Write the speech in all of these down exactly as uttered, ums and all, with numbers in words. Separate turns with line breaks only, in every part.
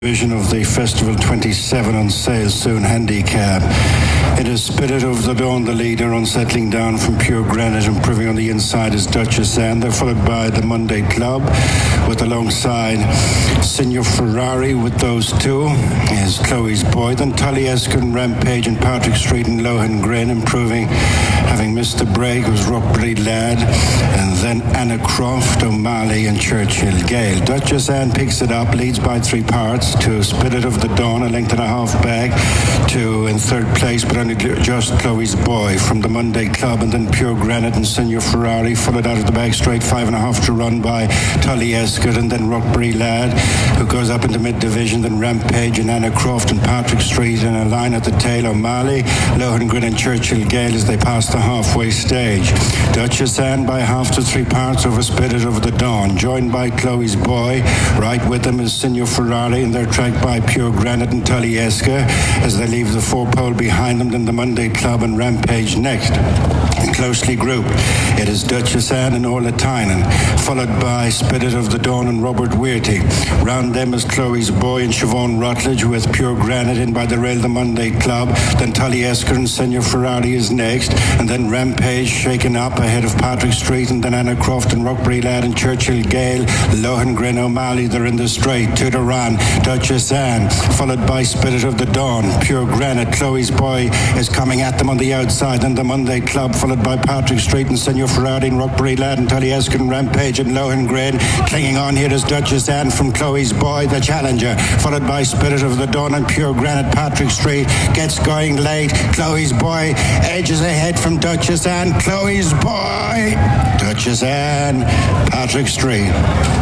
Division of the Festival twenty-seven on sale soon handicap. It is Spirit of the Dawn, the leader, on settling down from Pure Granite, improving on the inside is Duchess Anne. They're followed by the Monday Club, with alongside Signor Ferrari. With those two is Chloe's Boy, then Taliesin and Rampage and Patrick Street and Lohengrin, improving, having missed the break, was Rockbury Lad, and then Anna Croft, O'Malley and Churchill Gale. Duchess Anne picks it up, leads by three parts to Spirit of the Dawn, a length and a half back to in third place, but only just Chloe's Boy from the Monday Club, and then Pure Granite and Signor Ferrari, followed out of the back straight, five and a half to run by Taliesin, and then Rockbury Lad, who goes up into mid-division, then Rampage and Anna Croft and Patrick Street in a line at the tail, O'Malley, Lohengrin and Churchill Gale as they pass the halfway stage. Duchess Anne by half to three parts over Spirit of the Dawn, joined by Chloe's Boy. Right with them is Signor Ferrari, and they're tracked by Pure Granite and Taliesin as they leave the four pole behind them, then the Monday Club and Rampage next. And closely grouped, it is Duchess Anne and Orla Tynan, followed by Spirit of the Dawn and Robert Weirty. Round them is Chloe's Boy and Siobhan Rutledge, with Pure Granite in by the rail, the Monday Club, then Taliesin and Signor Ferrari is next, and then Rampage shaken up ahead of Patrick Street, and then Anna Croft and Rockbury Lad and Churchill Gale, Lohengrin, O'Malley, they're in the straight, two to run. Duchess Anne, followed by Spirit of the Dawn, Pure Granite, Chloe's Boy is coming at them on the outside, then the Monday Club, followed by Patrick Street and Signor Ferrari and Rockbury Lad and Taliesin, Rampage and Lohengrin. Clinging on here is Duchess Anne from Chloe's Boy, the challenger, followed by Spirit of the Dawn and Pure Granite. Patrick Street gets going late. Chloe's Boy edges ahead from Duchess Anne. Chloe's Boy, Duchess Anne, Patrick Street.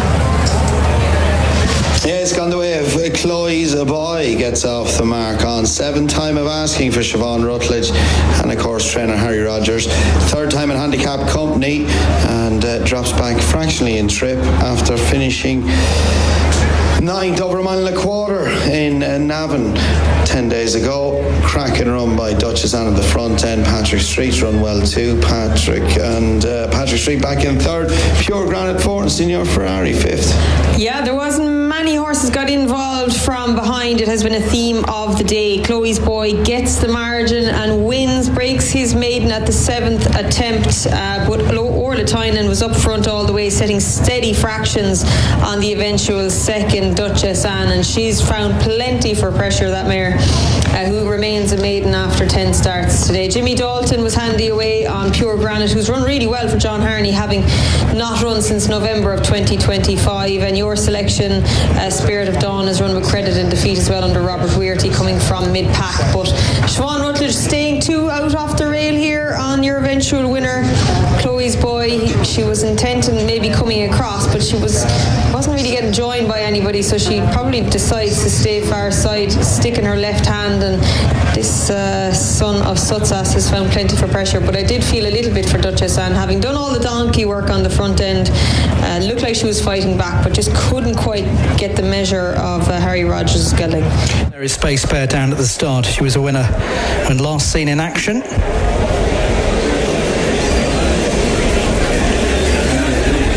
Yeah, it's gone the way of Chloe's Boy, gets off the mark on seventh time of asking for Siobhan Rutledge and of course trainer Harry Rogers. Third time in handicap company, and uh, drops back fractionally in trip after finishing ninth over a mile and a quarter in uh, Navan ten days ago. Cracking run by Duchess Anne at the front end. Patrick Street run well too. Patrick and uh, Patrick Street back in third. Pure Granite fourth and Signor Ferrari fifth.
Yeah, there wasn't many horses got involved from behind. It has been a theme of the day. Chloe's Boy gets the margin and wins, breaks his maiden at the seventh attempt, uh, but Orla Tynan was up front all the way, setting steady fractions on the eventual second, Duchess Anne, and she's found plenty for pressure, that mare, uh, who remains a maiden after ten starts today. Jimmy Dalton was handy away on Pure Granite, who's run really well for John Harney, having not run since November of twenty twenty-five, and your selection, uh, Spirit of Dawn, has run with credit in defeat as well under Robert Weirty, coming from mid-pack. But Siobhan Rutledge staying two out off the rail here on your eventual winner, Chloe's Boy. She was intent on maybe coming across, but she was wasn't really getting joined by anybody, so she probably decides to stay far side, sticking her left hand, and this uh, son of Sutsas has found plenty for pressure. But I did feel a little bit for Duchess Anne, having done all the donkey work on the front end. Uh, looked like she was fighting back, but just couldn't quite get the measure of uh, Harry Rogers' gelding.
There is space spare down at the start. She was a winner when last seen in action.